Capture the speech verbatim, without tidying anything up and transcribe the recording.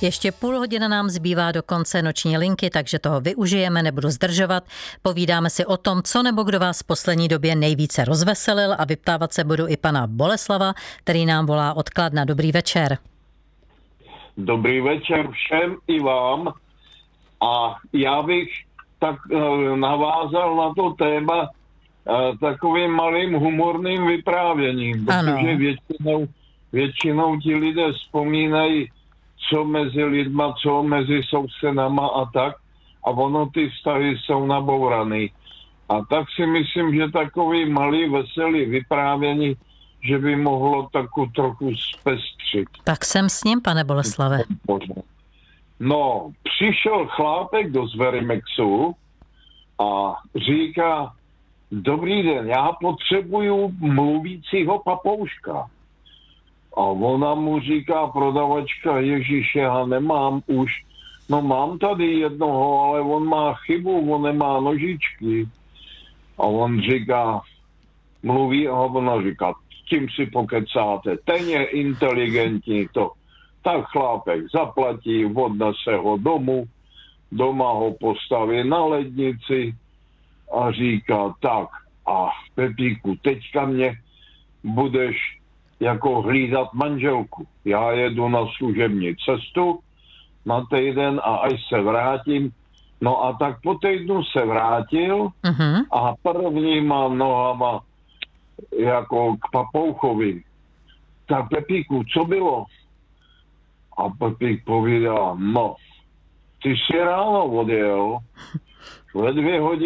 Ještě půl hodina nám zbývá do konce noční linky, takže toho využijeme, nebudu zdržovat. Povídáme si o tom, co nebo kdo vás v poslední době nejvíce rozveselil a vyptávat se budu i pana Boleslava, který nám volá od Kladna. Dobrý večer. Dobrý večer všem i vám. A já bych tak uh, navázal na to téma uh, takovým malým humorným vyprávěním, ano. Protože většinou, většinou ti lidé vzpomínají, co mezi lidma, co mezi sousedama a tak, a ono ty vztahy jsou nabouraný. A tak si myslím, že takový malý veselý vyprávění, že by mohlo taku trochu zpestřit. Tak jsem s ním, pane Boleslave. No, přišel chlápek do Zverimexu a říká: dobrý den, já potřebuju mluvícího papouška. A ona mu říká, prodavačka: ježiše, já nemám už. No mám tady jednoho, ale on má chybu, on nemá nožičky. A on říká, mluví, a ona říká: tím si pokecáte, ten je inteligentní to. Tak chlápek zaplatí, odnese ho domů, doma ho postaví na lednici a říká: tak a Pepíku, teďka mě budeš jako hlídat manželku. Já jedu na služební cestu na týden a až se vrátím. No a tak po týdnu se vrátil uh-huh. a prvníma nohama jako k papouchovi. Tak Pepíku, co bylo? A Pepík povídá: no, ty jsi ráno odjel, ve dvě hodiny